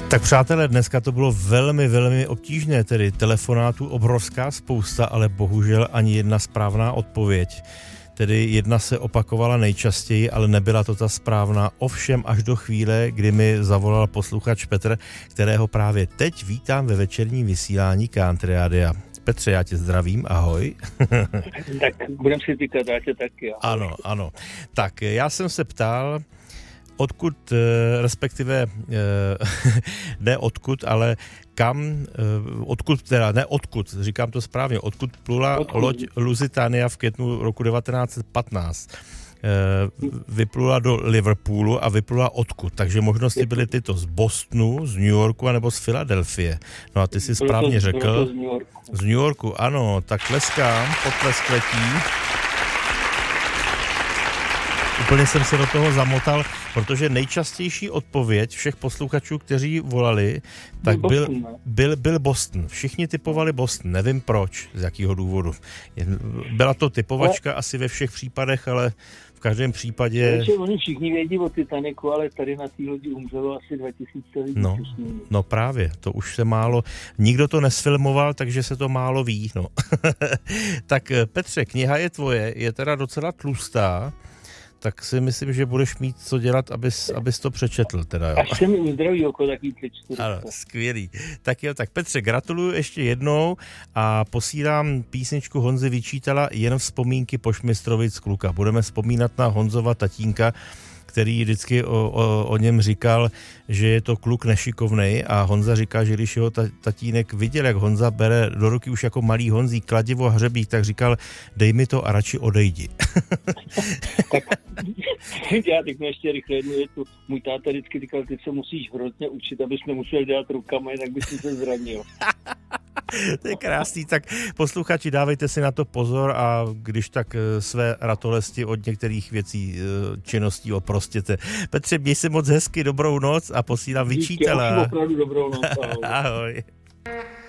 Tak přátelé, dneska to bylo velmi, velmi obtížné, tedy telefonátů obrovská spousta, ale bohužel ani jedna správná odpověď. Tedy jedna se opakovala nejčastěji, ale nebyla to ta správná. Ovšem až do chvíle, kdy mi zavolal posluchač Petr, kterého právě teď vítám ve večerním vysílání Country Rádia. Petře, já tě zdravím, ahoj. Tak budem si týkat, já tě taky. Ahoj. Ano. Tak já jsem se ptal, odkud, respektive ne odkud, ale kam, říkám to správně, odkud plula loď Lusitania v květnu roku 1915. Vyplula do Liverpoolu a vyplula odkud. Takže možnosti byly tyto z Bostonu, z New Yorku anebo z Filadelfie. No a ty si správně řekl. Z New Yorku, ano, tak tleskám, potlesk letí. Úplně jsem se do toho zamotal, protože nejčastější odpověď všech posluchačů, kteří volali, tak byl Boston. Všichni typovali Boston, nevím proč, z jakého důvodu. Byla to typovačka asi ve všech případech, ale v každém případě... Oni všichni vědí o Titaniku, ale tady na té lodi umřelo asi 2000 lidí. No právě, to už se málo... Nikdo to nesfilmoval, takže se to málo ví. No. Tak Petře, kniha je tvoje, je teda docela tlustá, tak si myslím, že budeš mít co dělat, abys to přečetl. Teda, jo. Až se mi uzdraví oko, taký přečtu. Ano, skvělý. Tak jo, tak Petře, gratuluju ještě jednou a posílám písničku Honzy Vyčítala Jen vzpomínky Pošmistrovic kluka. Budeme vzpomínat na Honzova tatínka, který vždycky o něm říkal, že je to kluk nešikovnej a Honza říká, že když jeho tatínek viděl, jak Honza bere do ruky už jako malý Honzí kladivo a hřebík, tak říkal, dej mi to a radši odejdi. Tak já teď ještě rychle jednu větu. Můj táta vždycky říkal, ty se musíš hrozně učit, abys nemusel dělat rukama, jinak bys se zranil. To je krásný, tak posluchači, dávejte si na to pozor a když tak své ratolesti od některých věcí, činností oprostěte. Petře, měj se moc hezky, dobrou noc a posílám Vyčítala. Díky, opravdu dobrou noc. Ahoj.